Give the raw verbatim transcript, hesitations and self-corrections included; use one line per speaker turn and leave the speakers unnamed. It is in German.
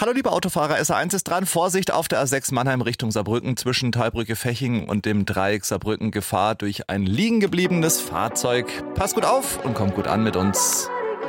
Hallo liebe Autofahrer, S A eins ist dran. Vorsicht auf der A sechs Mannheim Richtung Saarbrücken zwischen Thalbrücke-Feching und dem Dreieck Saarbrücken. Gefahr durch ein liegen gebliebenes Fahrzeug. Pass gut auf und komm gut an mit uns.